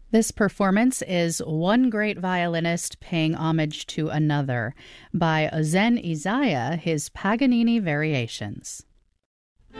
This performance is One Great Violinist Paying Homage to Another by Ozen Isaiah, his Paganini Variations.